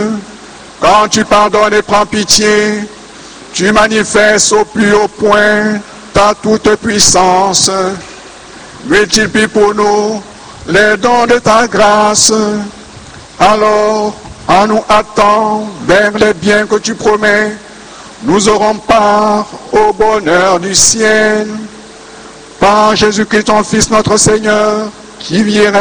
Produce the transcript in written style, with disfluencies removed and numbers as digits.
quand tu pardonnes et prends pitié, tu manifestes au plus haut point ta toute puissance. Multiplie pour nous les dons de ta grâce. Alors, en nous hâtant vers les biens que tu promets, nous aurons part au bonheur du ciel. Par Jésus-Christ, ton Fils, notre Seigneur, qui vit et règne